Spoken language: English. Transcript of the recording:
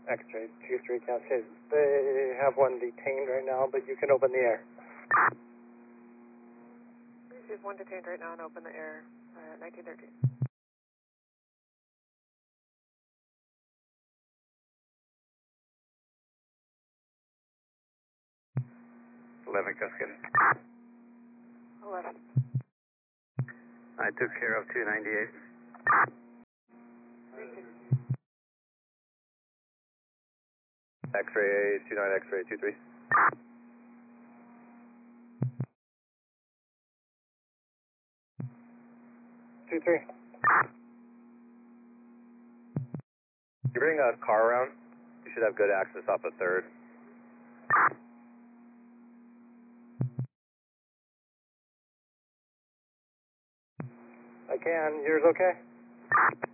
X-ray 2-3 Cascades. They have one detained right now, but you can open the air. Receive one detained right now and open the air. 1913. Cascade. 11. I took care of 298. X-ray 29, X-ray 23. Two three. You bring a car around, you should have good access off a third. I can. Yours okay?